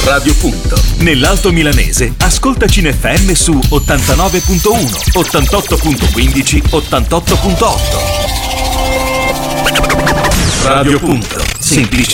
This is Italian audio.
Radio Punto. Nell'Alto Milanese, ascoltaci in FM su 89.1, 88.15, 88.8. Radio Punto. Semplice